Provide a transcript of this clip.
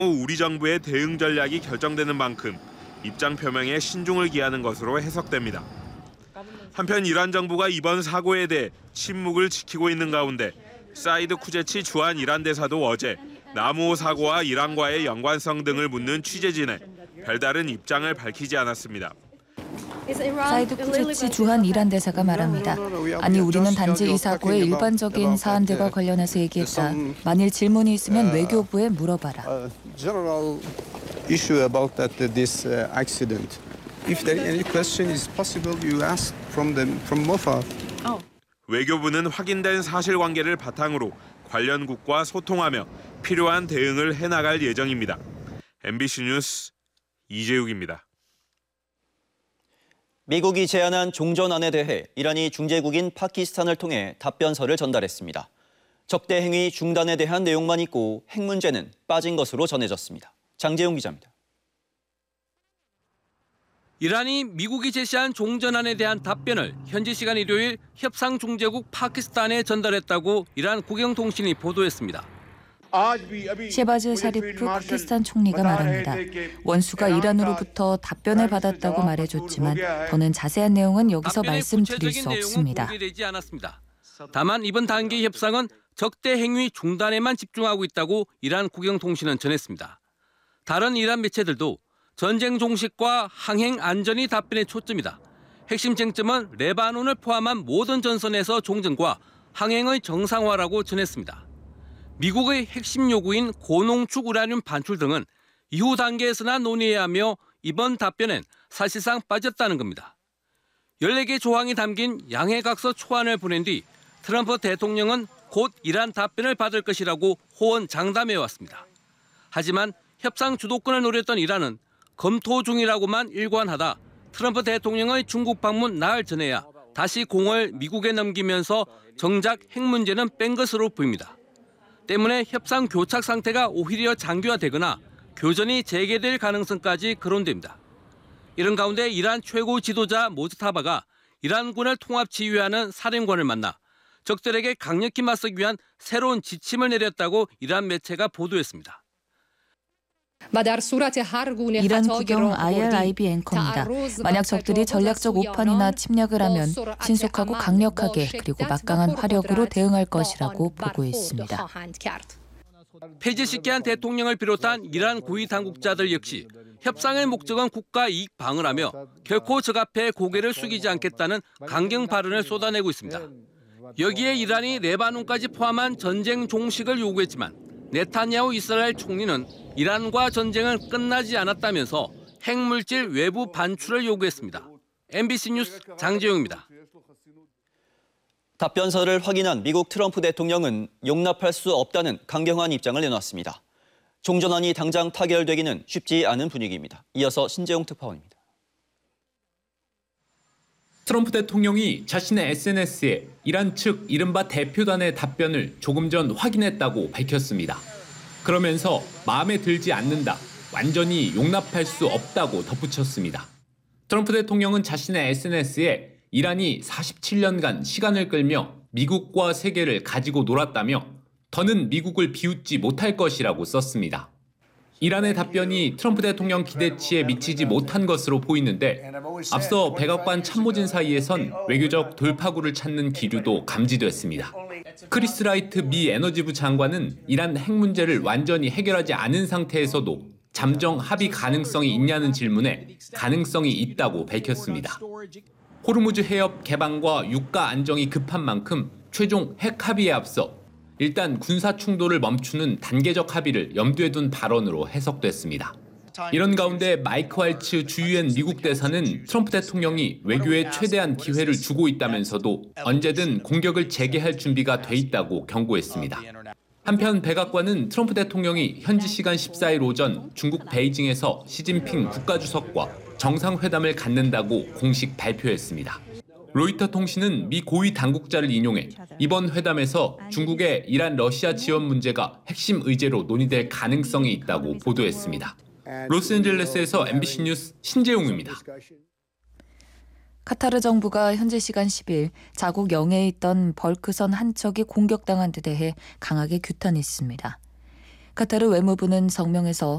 우리 정부의 대응 전략이 결정되는 만큼 입장 표명에 신중을 기하는 것으로 해석됩니다. 한편 이란 정부가 이번 사고에 대해 침묵을 지키고 있는 가운데 사이드 쿠제치 주한 이란 대사도 어제 나무호 사고와 이란과의 연관성 등을 묻는 취재진에 별다른 입장을 밝히지 않았습니다. 사이드 쿠제치 주한 이란 대사가 말합니다. 아니 우리는 단지 이 사고의 일반적인 사안들과 관련해서 얘기했다. 만일 질문이 있으면 외교부에 물어봐라. 외교부는 확인된 사실관계를 바탕으로 관련국과 소통하며 필요한 대응을 해나갈 예정입니다. MBC 뉴스 이재욱입니다. 미국이 제안한 종전안에 대해 이란이 중재국인 파키스탄을 통해 답변서를 전달했습니다. 적대 행위 중단에 대한 내용만 있고 핵 문제는 빠진 것으로 전해졌습니다. 장재용 기자입니다. 이란이 미국이 제시한 종전안에 대한 답변을 현지 시간 일요일 협상 중재국 파키스탄에 전달했다고 이란 국영통신이 보도했습니다. 셰바즈 샤리프 파키스탄 총리가 말합니다. 원수가 이란으로부터 답변을 받았다고 말해줬지만 더는 자세한 내용은 여기서 말씀드릴 수 없습니다. 공개되지 않았습니다. 다만 이번 단계 협상은 적대 행위 중단에만 집중하고 있다고 이란 국영통신은 전했습니다. 다른 이란 매체들도 전쟁 종식과 항행 안전이 답변의 초점이다. 핵심 쟁점은 레바논을 포함한 모든 전선에서 종전과 항행의 정상화라고 전했습니다. 미국의 핵심 요구인 고농축 우라늄 반출 등은 이후 단계에서나 논의해야 하며 이번 답변엔 사실상 빠졌다는 겁니다. 14개 조항이 담긴 양해각서 초안을 보낸 뒤 트럼프 대통령은 곧 이란 답변을 받을 것이라고 호언장담해왔습니다. 하지만 협상 주도권을 노렸던 이란은 검토 중이라고만 일관하다 트럼프 대통령의 중국 방문 나흘 전에야 다시 공을 미국에 넘기면서 정작 핵 문제는 뺀 것으로 보입니다. 때문에 협상 교착 상태가 오히려 장기화되거나 교전이 재개될 가능성까지 거론됩니다. 이런 가운데 이란 최고 지도자 모즈타바가 이란군을 통합 지휘하는 사령관을 만나 적들에게 강력히 맞서기 위한 새로운 지침을 내렸다고 이란 매체가 보도했습니다. 이란 국영 IRIB 앵커입니다. 만약 적들이 전략적 오판이나 침략을 하면 신속하고 강력하게 그리고 막강한 화력으로 대응할 것이라고 보고했습니다. 폐지시켜 한 대통령을 비롯한 이란 고위 당국자들 역시 협상의 목적은 국가 이익 방어라며 결코 적 앞에 고개를 숙이지 않겠다는 강경 발언을 쏟아내고 있습니다. 여기에 이란이 레바논까지 포함한 전쟁 종식을 요구했지만 네타냐후 이스라엘 총리는 이란과 전쟁은 끝나지 않았다면서 핵물질 외부 반출을 요구했습니다. MBC 뉴스 장재용입니다. 답변서를 확인한 미국 트럼프 대통령은 용납할 수 없다는 강경한 입장을 내놨습니다. 종전안이 당장 타결되기는 쉽지 않은 분위기입니다. 이어서 신재용 특파원입니다. 트럼프 대통령이 자신의 SNS에 이란 측 이른바 대표단의 답변을 조금 전 확인했다고 밝혔습니다. 그러면서 마음에 들지 않는다, 완전히 용납할 수 없다고 덧붙였습니다. 트럼프 대통령은 자신의 SNS에 이란이 47년간 시간을 끌며 미국과 세계를 가지고 놀았다며 더는 미국을 비웃지 못할 것이라고 썼습니다. 이란의 답변이 트럼프 대통령 기대치에 미치지 못한 것으로 보이는데 앞서 백악관 참모진 사이에선 외교적 돌파구를 찾는 기류도 감지됐습니다. 크리스 라이트 미 에너지부 장관은 이란 핵 문제를 완전히 해결하지 않은 상태에서도 잠정 합의 가능성이 있냐는 질문에 가능성이 있다고 밝혔습니다. 호르무즈 해협 개방과 유가 안정이 급한 만큼 최종 핵 합의에 앞서 일단 군사 충돌을 멈추는 단계적 합의를 염두에 둔 발언으로 해석됐습니다. 이런 가운데 마이크 활츠 주유엔 미국 대사는 트럼프 대통령이 외교에 최대한 기회를 주고 있다면서도 언제든 공격을 재개할 준비가 돼 있다고 경고했습니다. 한편 백악관은 트럼프 대통령이 현지 시간 14일 오전 중국 베이징에서 시진핑 국가주석과 정상회담을 갖는다고 공식 발표했습니다. 로이터 통신은 미 고위 당국자를 인용해 이번 회담에서 중국의 이란 러시아 지원 문제가 핵심 의제로 논의될 가능성이 있다고 보도했습니다. 로스앤젤레스에서 MBC 뉴스 신재용입니다. 카타르 정부가 현지 시간 10일 자국 영해에 있던 벌크선 한 척이 공격당한 데 대해 강하게 규탄했습니다. 카타르 외무부는 성명에서